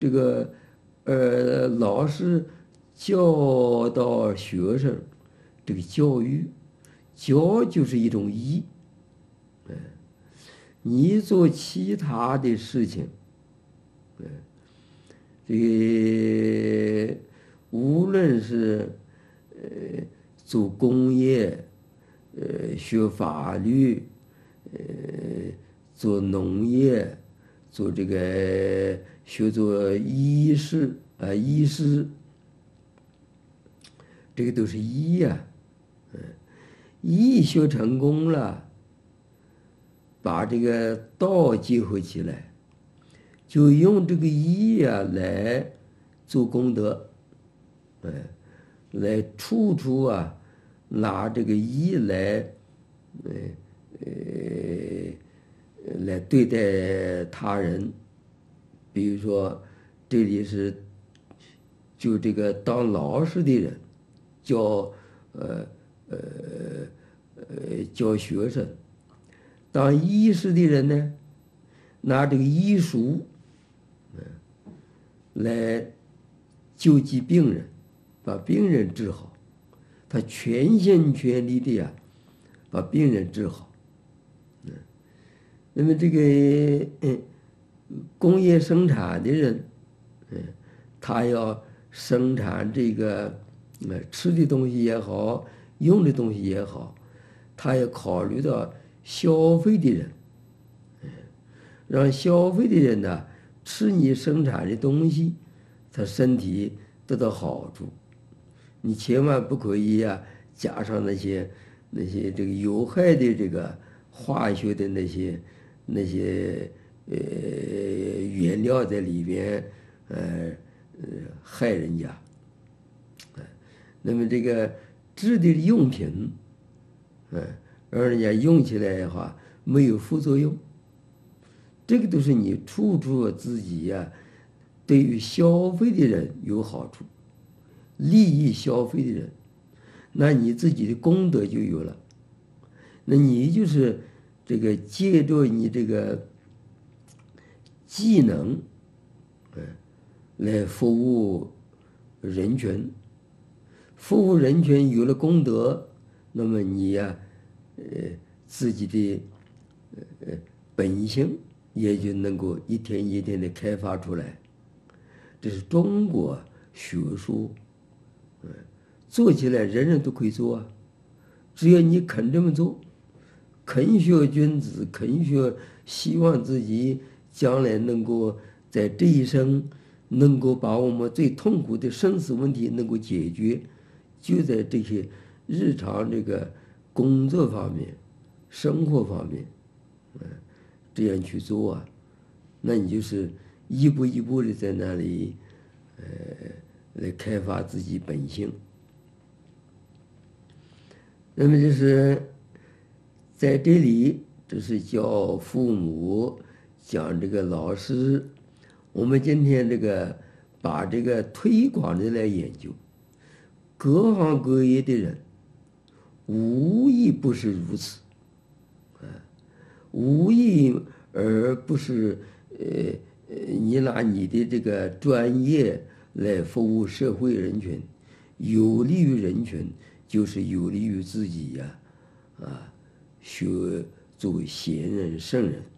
这个老师教导学生，这个教育，教就是一种义。你做其他的事情，这个无论是做工业，学法律，呃，做农业，做这个学做医师，这个都是医呀、医学成功了，把这个道结合起来，就用这个医呀来做功德，哎，来处处啊拿这个医来，呃来对待他人。比如说，这里是就这个当老师的人教呃呃教学生，当医师的人呢，拿这个医术来救济病人，把病人治好，他全心全力的呀，把病人治好。那么这个工业生产的人，他要生产这个吃的东西也好，用的东西也好，他要考虑到消费的人，让消费的人呢吃你生产的东西，他身体得到好处。你千万不可以呀、加上那些这个有害的这个化学的那些原料在里边，害人家。那么这个质的用品，让人家用起来的话没有副作用，这个都是你处处自己呀、对于消费的人有好处，利益消费的人，那你自己的功德就有了。那你就是这个借着你这个技能，来服务人群，服务人群有了功德，那么你呀，自己的本性也就能够一天一天的开发出来。这是中国学术，做起来人人都可以做啊，只要你肯这么做，肯学君子，肯学，希望自己将来能够在这一生能够把我们最痛苦的生死问题能够解决，就在这些日常这个工作方面、生活方面，这样去做啊，那你就是一步一步的在那里，来开发自己本性。那么就是在这里，这是教父母，讲这个老师。我们今天这个把这个推广的来研究，各行各业的人，无一不是如此，无一而不是你拿你的这个专业来服务社会人群，有利于人群，就是有利于自己呀，学做贤人圣人。